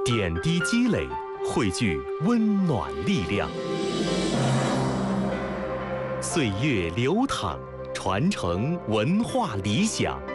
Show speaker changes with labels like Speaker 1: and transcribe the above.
Speaker 1: 点滴积累，汇聚温暖力量。岁月流淌，传承文化理想。